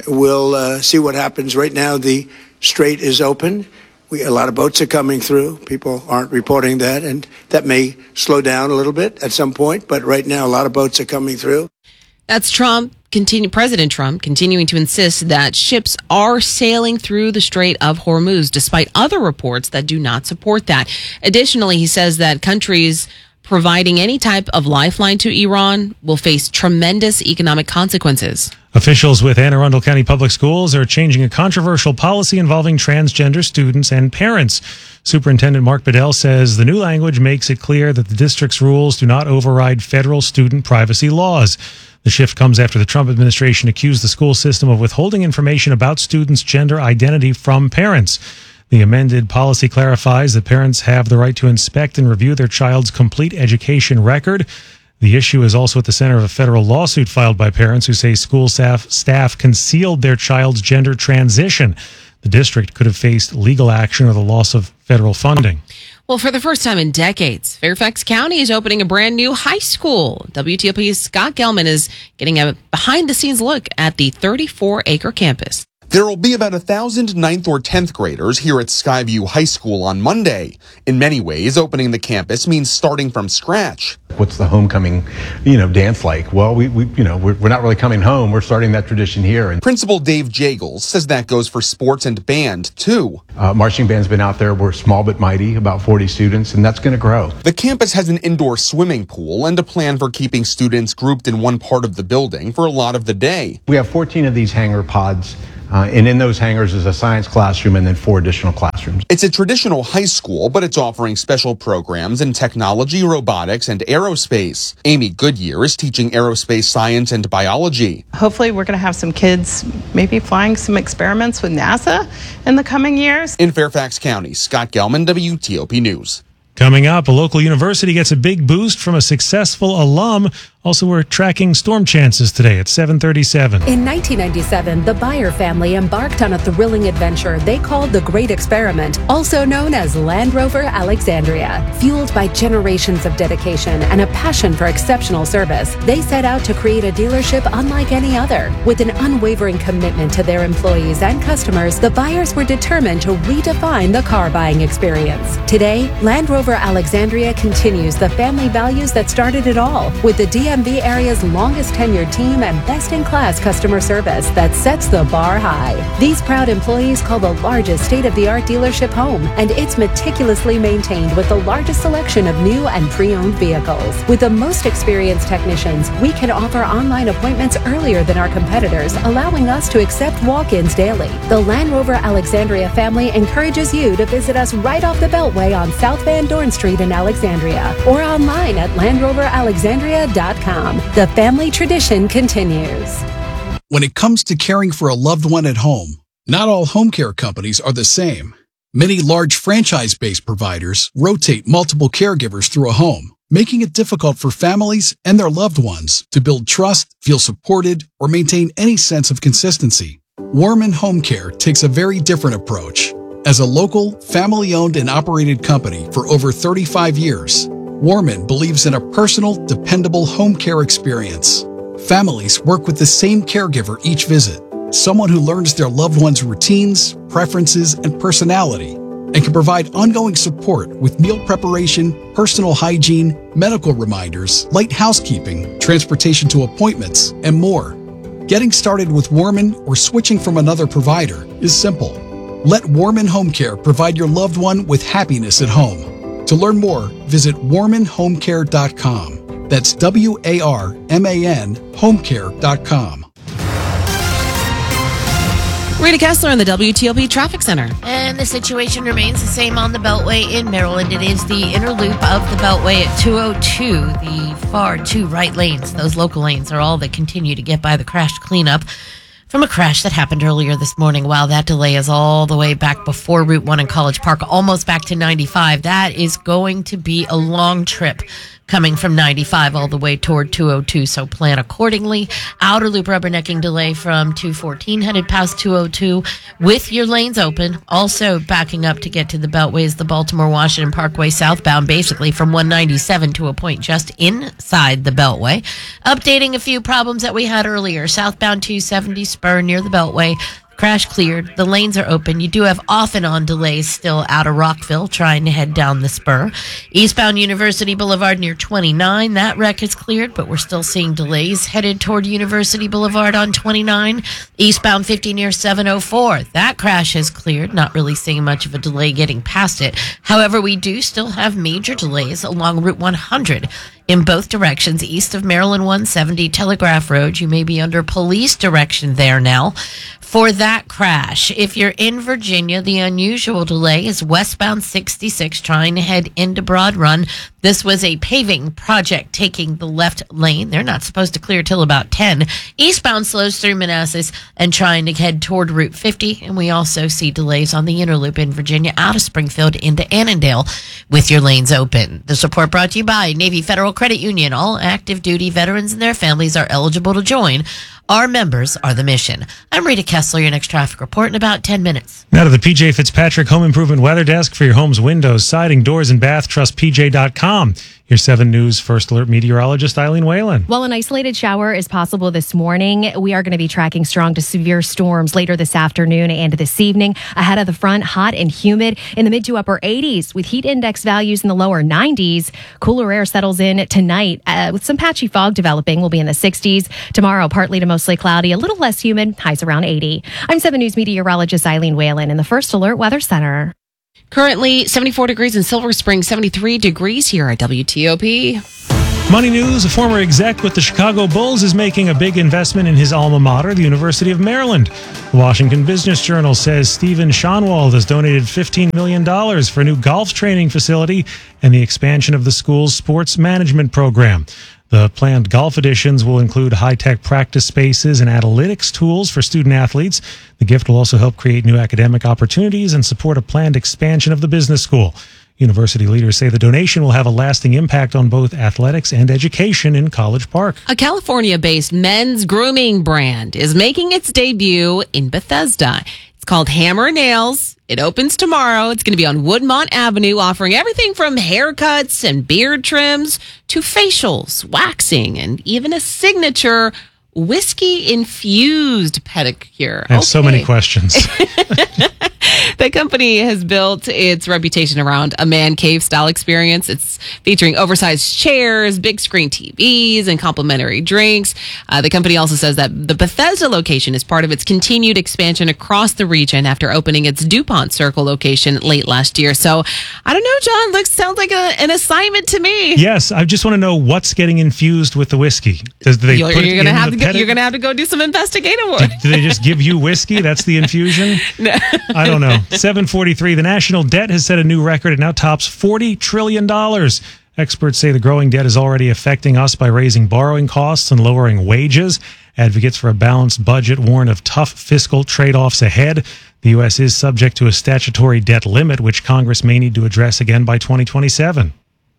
we'll see what happens. Right now, the strait is open. A lot of boats are coming through. People aren't reporting that, and that may slow down a little bit at some point. But right now, a lot of boats are coming through. That's President Trump continuing to insist that ships are sailing through the Strait of Hormuz, despite other reports that do not support that. Additionally, he says that countries providing any type of lifeline to Iran will face tremendous economic consequences. Officials with Anne Arundel County Public Schools are changing a controversial policy involving transgender students and parents. Superintendent Mark Bedell says the new language makes it clear that the district's rules do not override federal student privacy laws. The shift comes after the Trump administration accused the school system of withholding information about students' gender identity from parents. The amended policy clarifies that parents have the right to inspect and review their child's complete education record. The issue is also at the center of a federal lawsuit filed by parents who say school staff concealed their child's gender transition. The district could have faced legal action or the loss of federal funding. Well, for the first time in decades, Fairfax County is opening a brand new high school. WTOP's Scott Gelman is getting a behind-the-scenes look at the 34-acre campus. There will be about 1,000 9th or 10th graders here at Skyview High School on Monday. In many ways, opening the campus means starting from scratch. What's the homecoming, dance like? Well, we're not really coming home. We're starting that tradition here. And Principal Dave Jagels says that goes for sports and band, too. Marching band's been out there. We're small but mighty, about 40 students, and that's going to grow. The campus has an indoor swimming pool and a plan for keeping students grouped in one part of the building for a lot of the day. We have 14 of these hangar pods. And in those hangars is a science classroom and then 4 additional classrooms. It's a traditional high school, but it's offering special programs in technology, robotics, and aerospace. Amy Goodyear is teaching aerospace science and biology. Hopefully we're going to have some kids maybe flying some experiments with NASA in the coming years. In Fairfax County, Scott Gelman, WTOP News. Coming up, a local university gets a big boost from a successful alum. Also, we're tracking storm chances today at 7:37. In 1997, the Byer family embarked on a thrilling adventure they called the Great Experiment, also known as Land Rover Alexandria. Fueled by generations of dedication and a passion for exceptional service, they set out to create a dealership unlike any other. With an unwavering commitment to their employees and customers, the Byers were determined to redefine the car buying experience. Today, Land Rover Alexandria continues the family values that started it all, with the DMV area's longest tenured team and best-in-class customer service that sets the bar high. These proud employees call the largest state-of-the-art dealership home, and it's meticulously maintained with the largest selection of new and pre-owned vehicles. With the most experienced technicians, we can offer online appointments earlier than our competitors, allowing us to accept walk-ins daily. The Land Rover Alexandria family encourages you to visit us right off the Beltway on South Van Dorn Street in Alexandria, or online at LandRoverAlexandria.com. The family tradition continues. When it comes to caring for a loved one at home, not all home care companies are the same. Many large franchise-based providers rotate multiple caregivers through a home, making it difficult for families and their loved ones to build trust, feel supported, or maintain any sense of consistency. Warman Home Care takes a very different approach. As a local, family-owned and operated company for over 35 years, Warman believes in a personal, dependable home care experience. Families work with the same caregiver each visit, someone who learns their loved one's routines, preferences, and personality, and can provide ongoing support with meal preparation, personal hygiene, medical reminders, light housekeeping, transportation to appointments, and more. Getting started with Warman or switching from another provider is simple. Let Warman Home Care provide your loved one with happiness at home. To learn more, visit warmanhomecare.com. That's WARMAN homecare.com. Rita Kessler in the WTOP Traffic Center. And the situation remains the same on the Beltway in Maryland. It is the inner loop of the Beltway at 202, the far two right lanes. Those local lanes are all that continue to get by the crash cleanup from a crash that happened earlier this morning. While that delay is all the way back before Route 1 in College Park, almost back to 95. That is going to be a long trip coming from 95 all the way toward 202, so plan accordingly. Outer loop rubbernecking delay from 214 headed past 202 with your lanes open. Also backing up to get to the Beltway is the Baltimore-Washington Parkway southbound, basically from 197 to a point just inside the Beltway. Updating a few problems that we had earlier. Southbound 270 spur near the Beltway. Crash cleared. The lanes are open. You do have off and on delays still out of Rockville trying to head down the spur. Eastbound University Boulevard near 29. That wreck is cleared, but we're still seeing delays headed toward University Boulevard on 29. Eastbound 50 near 704. That crash has cleared. Not really seeing much of a delay getting past it. However, we do still have major delays along Route 100 in both directions, east of Maryland 170 Telegraph Road. You may be under police direction there now. for that crash. If you're in Virginia, the unusual delay is westbound 66 trying to head into Broad Run. This was a paving project taking the left lane. They're not supposed to clear till about 10. Eastbound slows through Manassas and trying to head toward Route 50. And we also see delays on the inner loop in Virginia out of Springfield into Annandale with your lanes open. This report brought to you by Navy Federal Credit Union. All active duty veterans and their families are eligible to join. Our members are the mission. I'm Rita Kessler, your next traffic report in about 10 minutes. Now to the PJ Fitzpatrick Home Improvement Weather Desk for your home's windows, siding, doors, and bath. Trust PJ.com. Your 7 News First Alert meteorologist Eileen Whalen. While an isolated shower is possible this morning, we are going to be tracking strong to severe storms later this afternoon and this evening. Ahead of the front, hot and humid in the mid to upper 80s with heat index values in the lower 90s. Cooler air settles in tonight with some patchy fog developing. We'll be in the 60s. Tomorrow, partly to mostly cloudy, a little less humid, highs around 80. I'm 7 News meteorologist Eileen Whalen in the First Alert Weather Center. Currently 74 degrees in Silver Spring, 73 degrees here at WTOP. Money news, a former exec with the Chicago Bulls is making a big investment in his alma mater, the University of Maryland. The Washington Business Journal says Stephen Schoenwald has donated $15 million for a new golf training facility and the expansion of the school's sports management program. The planned golf additions will include high-tech practice spaces and analytics tools for student athletes. The gift will also help create new academic opportunities and support a planned expansion of the business school. University leaders say the donation will have a lasting impact on both athletics and education in College Park. A California-based men's grooming brand is making its debut in Bethesda. It's called Hammer Nails. It opens tomorrow. It's going to be on Woodmont Avenue, offering everything from haircuts and beard trims to facials, waxing, and even a signature whiskey-infused pedicure. I have so many questions. The company has built its reputation around a man cave style experience. It's featuring oversized chairs, big screen TVs, and complimentary drinks. The company also says that the Bethesda location is part of its continued expansion across the region after opening its DuPont Circle location late last year. So I don't know, John, sounds like an assignment to me. Yes, I just want to know what's getting infused with the whiskey. You're going to have to go do some investigative work. Do they just give you whiskey? That's the infusion? No. I don't know. 743. The national debt has set a new record. It now tops $40 trillion. Experts say the growing debt is already affecting us by raising borrowing costs and lowering wages. Advocates for a balanced budget warn of tough fiscal trade-offs ahead. The U.S. is subject to a statutory debt limit, which Congress may need to address again by 2027.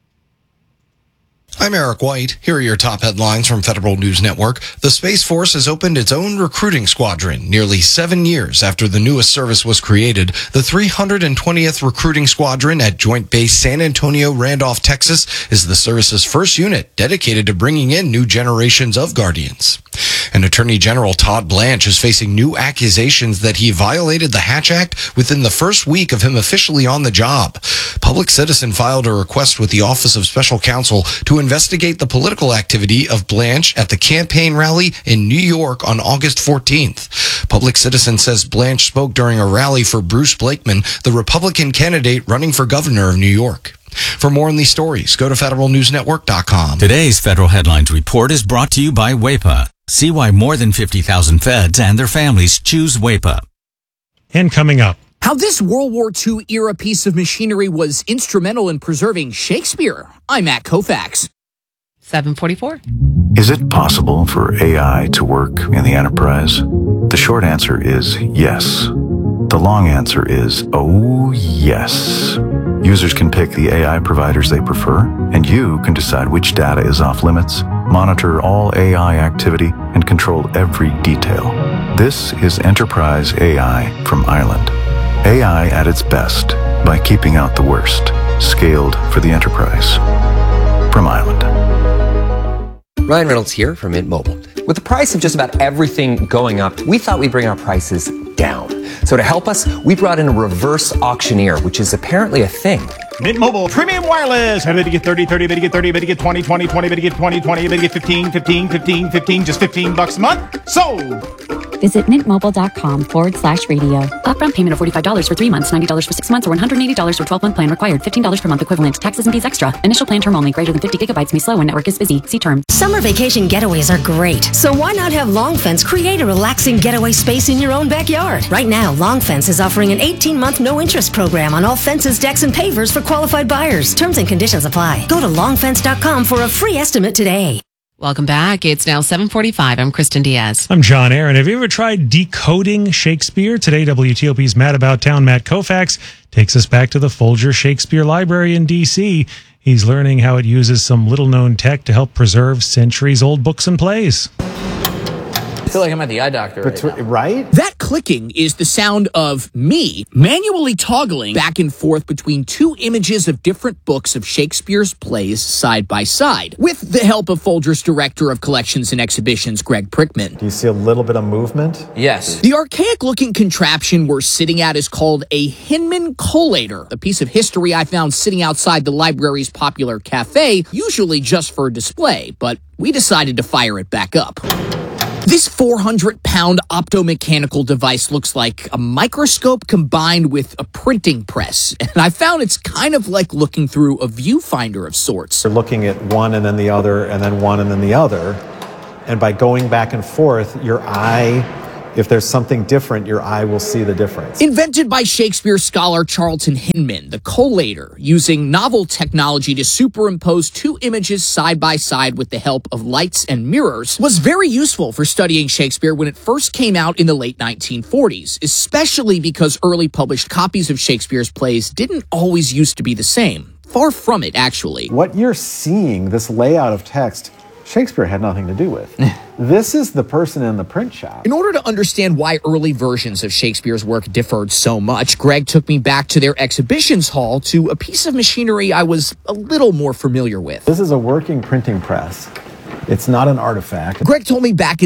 I'm Eric White. Here are your top headlines from Federal News Network. The Space Force has opened its own recruiting squadron nearly 7 years after the newest service was created. The 320th Recruiting Squadron at Joint Base San Antonio, Randolph, Texas is the service's first unit dedicated to bringing in new generations of Guardians. And Attorney General Todd Blanche is facing new accusations that he violated the Hatch Act within the first week of him officially on the job. Public Citizen filed a request with the Office of Special Counsel to investigate the political activity of Blanche at the campaign rally in New York on August 14th. Public Citizen says Blanche spoke during a rally for Bruce Blakeman, the Republican candidate running for governor of New York. For more on these stories, go to federalnewsnetwork.com. Today's Federal Headlines Report is brought to you by WAEPA. See why more than 50,000 feds and their families choose WAEPA. And coming up, how this World War II era piece of machinery was instrumental in preserving Shakespeare. I'm Matt Koufax. 744. Is it possible for AI to work in the enterprise? The short answer is yes. The long answer is, oh yes. Users can pick the AI providers they prefer, and you can decide which data is off limits, monitor all AI activity, and control every detail. This is Enterprise AI from Ireland. AI at its best by keeping out the worst. Scaled for the enterprise. From Ireland. Ryan Reynolds here from Mint Mobile. With the price of just about everything going up, we thought we'd bring our prices down. So to help us, we brought in a reverse auctioneer, which is apparently a thing. Mint Mobile Premium Wireless. How did you get 30, 30, but you get 30, but you get 20, 20, 20, but you get 20, 20, but you get 15, 15, 15, 15, just $15 a month? Sold! Visit mintmobile.com/radio. Upfront payment of $45 for 3 months, $90 for 6 months, or $180 for 12-month plan required. $15 per month equivalent. Taxes and fees extra. Initial plan term only. Greater than 50 gigabytes may slow when network is busy. See terms. Summer vacation getaways are great. So why not have Long Fence create a relaxing getaway space in your own backyard? Right now, Long Fence is offering an 18-month no-interest program on all fences, decks, and pavers for qualified buyers. Terms and conditions apply. Go to longfence.com for a free estimate today. Welcome back. It's now 7:45. I'm Kristen Diaz. I'm John Aaron. Have you ever tried decoding Shakespeare? Today, WTOP's Mad About Town, Matt Koufax, takes us back to the Folger Shakespeare Library in D.C. He's learning how it uses some little-known tech to help preserve centuries-old books and plays. I feel like I'm at the eye doctor right? That clicking is the sound of me manually toggling back and forth between two images of different books of Shakespeare's plays side by side, with the help of Folger's Director of Collections and Exhibitions, Greg Prickman. Do you see a little bit of movement? Yes. The archaic-looking contraption we're sitting at is called a Hinman collator, a piece of history I found sitting outside the library's popular cafe, usually just for display, but we decided to fire it back up. This 400-pound optomechanical device looks like a microscope combined with a printing press, and I found it's kind of like looking through a viewfinder of sorts. You're looking at one and then the other and then one and then the other, and by going back and forth, your eye, if there's something different, your eye will see the difference. Invented by Shakespeare scholar Charlton Hinman, the collator, using novel technology to superimpose two images side by side with the help of lights and mirrors, was very useful for studying Shakespeare when it first came out in the late 1940s, especially because early published copies of Shakespeare's plays didn't always used to be the same. Far from it, actually. What you're seeing, this layout of text, Shakespeare had nothing to do with. This is the person in the print shop. In order to understand why early versions of Shakespeare's work differed so much, Greg took me back to their exhibitions hall to a piece of machinery I was a little more familiar with. This is a working printing press. It's not an artifact. Greg told me back in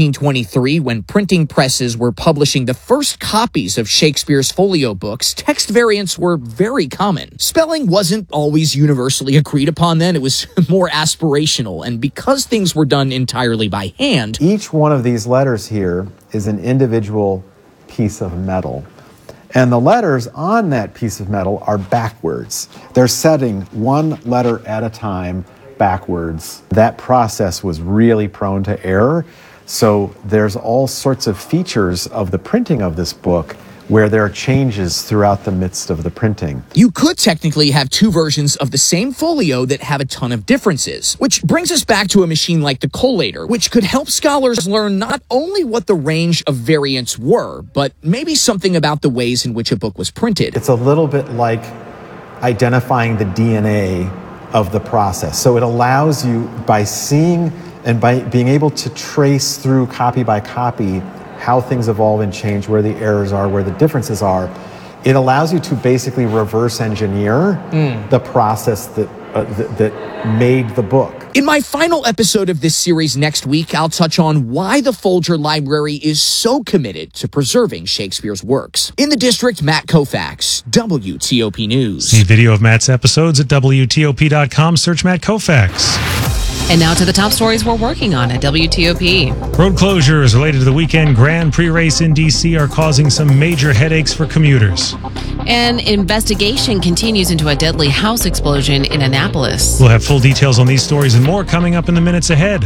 1623, when printing presses were publishing the first copies of Shakespeare's folio books, text variants were very common. Spelling wasn't always universally agreed upon then. It was more aspirational. And because things were done entirely by hand, each one of these letters here is an individual piece of metal. And the letters on that piece of metal are backwards. They're setting one letter at a time backwards. That process was really prone to error. So there's all sorts of features of the printing of this book where there are changes throughout the midst of the printing. You could technically have two versions of the same folio that have a ton of differences, which brings us back to a machine like the collator, which could help scholars learn not only what the range of variants were, but maybe something about the ways in which a book was printed. It's a little bit like identifying the DNA of the process. So it allows you, by seeing and by being able to trace through copy by copy how things evolve and change, where the errors are, where the differences are, it allows you to basically reverse engineer the process that made the book. In my final episode of this series next week, I'll touch on why the Folger Library is so committed to preserving Shakespeare's works. In the district, Matt Koufax, WTOP News. See video of Matt's episodes at WTOP.com. Search Matt Koufax. And now to the top stories we're working on at WTOP. Road closures related to the weekend Grand Prix race in D.C. are causing some major headaches for commuters. An investigation continues into a deadly house explosion in Annapolis. We'll have full details on these stories and more coming up in the minutes ahead.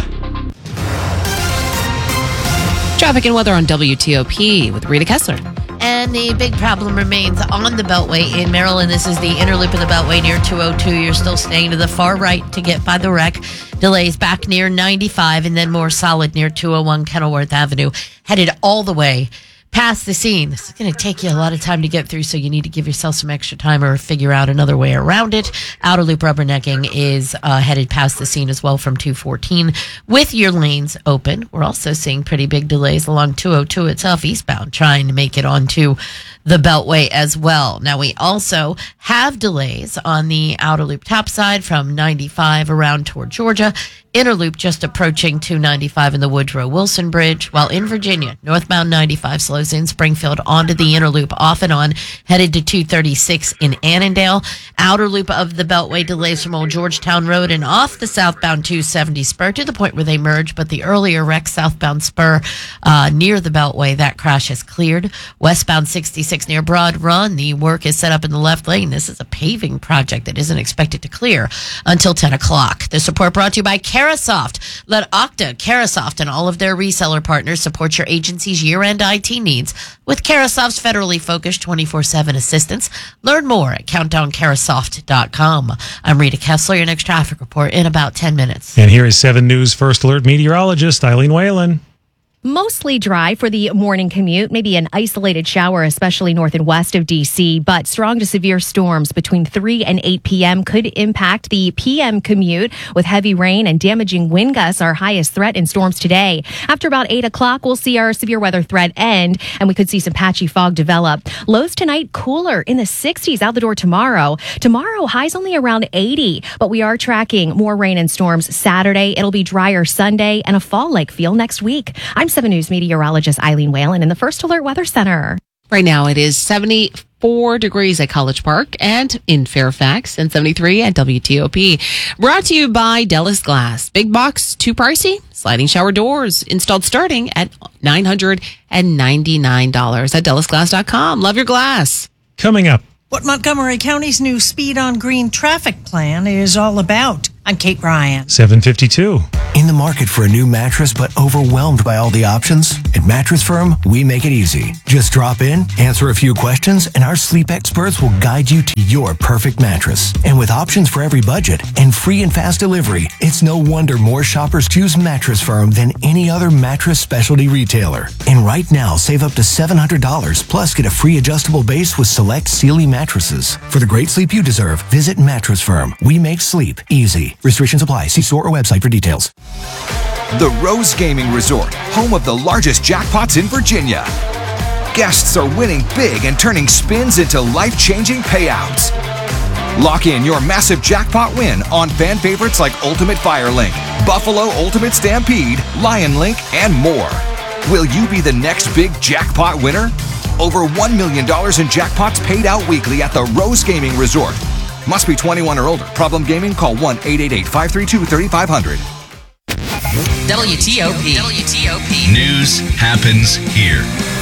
Traffic and weather on WTOP with Rita Kessler. And the big problem remains on the Beltway in Maryland. This is the inner loop of the Beltway near 202. You're still staying to the far right to get by the wreck. Delays back near 95 and then more solid near 201 Kenilworth Avenue. Headed all the way past the scene. This is going to take you a lot of time to get through, so you need to give yourself some extra time or figure out another way around it. Outer loop rubbernecking is headed past the scene as well from 214 with your lanes open. We're also seeing pretty big delays along 202 itself eastbound, trying to make it onto the Beltway as well. Now, we also have delays on the outer loop top side from 95 around toward Georgia. Inner loop just approaching 295 in the Woodrow Wilson Bridge, while in Virginia, northbound 95 slows Narrows in Springfield onto the inner loop, off and on, headed to 236 in Annandale. Outer loop of the Beltway delays from Old Georgetown Road and off the southbound 270 spur to the point where they merge, but the earlier wreck southbound spur near the Beltway, that crash is cleared. Westbound 66 near Broad Run, the work is set up in the left lane. This is a paving project that isn't expected to clear until 10 o'clock. The support brought to you by Carasoft. Let Okta, Carasoft, and all of their reseller partners support your agency's year-end IT needs with Carasoft's federally focused 24/7 assistance. Learn more at countdowncarasoft.com. I'm Rita Kessler, your next traffic report in about 10 minutes. And here is 7 News First Alert meteorologist Eileen Whalen. Mostly dry for the morning commute, maybe an isolated shower, especially north and west of D.C., but strong to severe storms between 3 and 8 p.m. could impact the p.m. commute with heavy rain and damaging wind gusts, our highest threat in storms today. After about 8 o'clock, we'll see our severe weather threat end, and we could see some patchy fog develop. Lows tonight cooler in the 60s, out the door tomorrow. Tomorrow, highs only around 80, but we are tracking more rain and storms Saturday. It'll be drier Sunday and a fall-like feel next week. I'm 7 News meteorologist Eileen Whalen in the First Alert Weather Center. Right now it is 74 degrees at College Park and in Fairfax, and 73 at WTOP. Brought to you by Dellis Glass. Big box, too pricey? Sliding shower doors installed starting at $999 at DellisGlass.com. Love your glass. Coming up. What Montgomery County's new Speed on Green traffic plan is all about. I'm Kate Ryan. 7:52. In the market for a new mattress but overwhelmed by all the options? At Mattress Firm, we make it easy. Just drop in, answer a few questions, and our sleep experts will guide you to your perfect mattress. And with options for every budget and free and fast delivery, it's no wonder more shoppers choose Mattress Firm than any other mattress specialty retailer. And right now, save up to $700, plus get a free adjustable base with select Sealy mattresses. For the great sleep you deserve, visit Mattress Firm. We make sleep easy. Restrictions apply. See store or website for details. The Rose Gaming Resort, home of the largest jackpots in Virginia. Guests are winning big and turning spins into life-changing payouts. Lock in your massive jackpot win on fan favorites like Ultimate Firelink, Buffalo Ultimate Stampede, Lion Link, and more. Will you be the next big jackpot winner? Over $1 million in jackpots paid out weekly at the Rose Gaming Resort. Must be 21 or older. Problem gaming? Call 1-888-532-3500. WTOP. News happens here.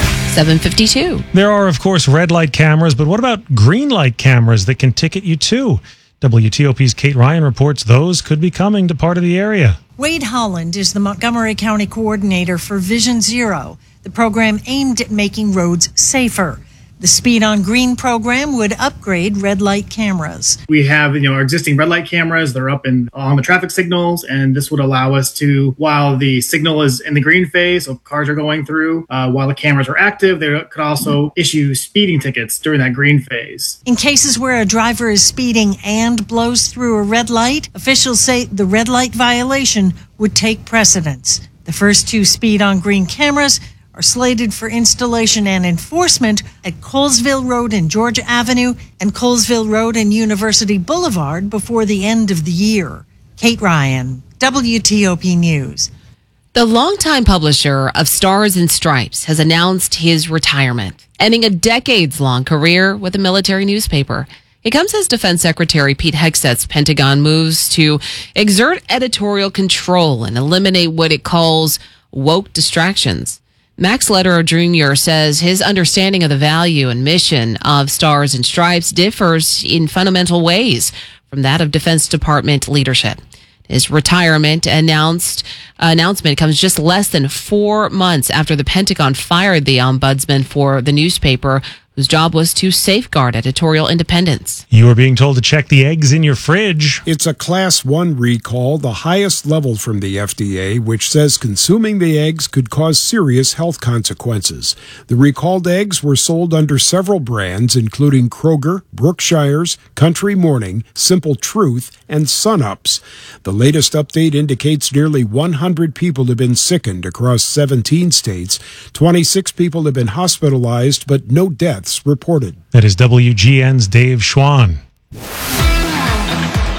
7:52. There are, of course, red light cameras, but what about green light cameras that can ticket you too? WTOP's Kate Ryan reports those could be coming to part of the area. Wade Holland is the Montgomery County coordinator for Vision Zero, the program aimed at making roads safer. The Speed on Green program would upgrade red light cameras. We have, our existing red light cameras. They're up on the traffic signals, and this would allow us to, while the signal is in the green phase, so cars are going through, while the cameras are active, they could also issue speeding tickets during that green phase. In cases where a driver is speeding and blows through a red light, officials say the red light violation would take precedence. The first 2 Speed on Green cameras are slated for installation and enforcement at Colesville Road and Georgia Avenue and Colesville Road and University Boulevard before the end of the year. Kate Ryan, WTOP News. The longtime publisher of Stars and Stripes has announced his retirement, ending a decades-long career with a military newspaper. It comes as Defense Secretary Pete Hegseth's Pentagon moves to exert editorial control and eliminate what it calls woke distractions. Max Lederer Jr. says his understanding of the value and mission of Stars and Stripes differs in fundamental ways from that of Defense Department leadership. His retirement announcement comes just less than 4 months after the Pentagon fired the ombudsman for the newspaper, whose job was to safeguard editorial independence. You are being told to check the eggs in your fridge. It's a Class 1 recall, the highest level from the FDA, which says consuming the eggs could cause serious health consequences. The recalled eggs were sold under several brands, including Kroger, Brookshire's, Country Morning, Simple Truth, and Sun-Ups. The latest update indicates nearly 100 people have been sickened across 17 states. 26 people have been hospitalized, but no deaths reported. That is WGN's Dave Schwann.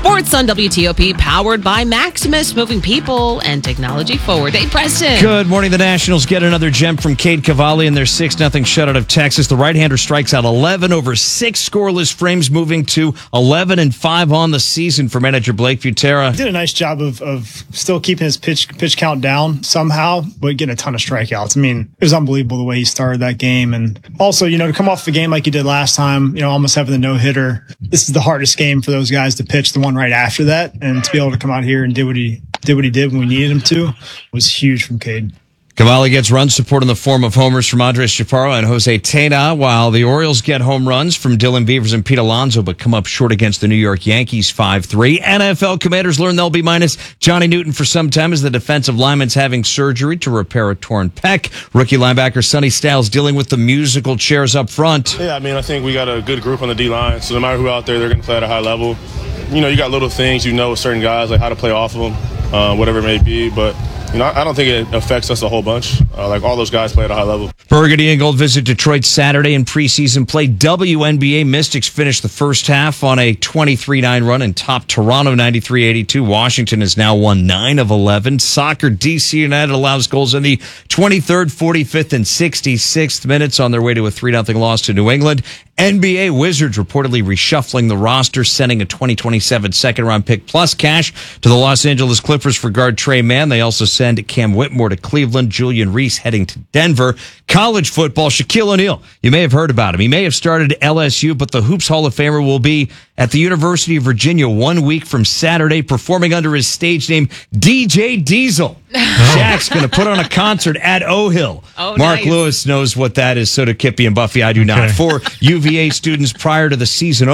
Sports on WTOP, powered by Maximus, moving people and technology forward. Hey, Preston. Good morning. The Nationals get another gem from Cade Cavalli in their 6-0 shutout of Texas. The right-hander strikes out 11 over 6 scoreless frames, moving to 11-5 on the season for manager Blake Futera. He did a nice job of still keeping his pitch count down somehow, but getting a ton of strikeouts. I mean, it was unbelievable the way he started that game. And also, to come off the game like he did last time, almost having the no-hitter. This is the hardest game for those guys to pitch, the one right after that. And to be able to come out here and do what he did when we needed him to was huge from Cade. Cavalli gets run support in the form of homers from Andres Chaparro and Jose Tena, while the Orioles get home runs from Dylan Beavers and Pete Alonso, but come up short against the New York Yankees 5-3. NFL Commanders learn they'll be minus Johnny Newton for some time as the defensive lineman's having surgery to repair a torn pec. Rookie linebacker Sonny Styles dealing with the musical chairs up front. Yeah, I think we got a good group on the D-line, so no matter who out there, they're going to play at a high level. You got little things with certain guys, like how to play off of them, whatever it may be, but I don't think it affects us a whole bunch. All those guys play at a high level. Burgundy and Gold visit Detroit Saturday in preseason play. WNBA Mystics finished the first half on a 23-9 run and topped Toronto 93-82. Washington has now won 9 of 11. Soccer, DC United allows goals in the 23rd, 45th, and 66th minutes on their way to a 3-0 loss to New England. NBA Wizards reportedly reshuffling the roster, sending a 2027 second-round pick plus cash to the Los Angeles Clippers for guard Trey Mann. They also send Cam Whitmore to Cleveland, Julian Reese heading to Denver. College football, Shaquille O'Neal. You may have heard about him. He may have started LSU, but the Hoops Hall of Famer will be at the University of Virginia 1 week from Saturday, performing under his stage name, DJ Diesel. Shaq's going to put on a concert at O-Hill. Oh, Mark nice. Lewis knows what that is, so do Kippy and Buffy. I do not. For UVA students prior to the season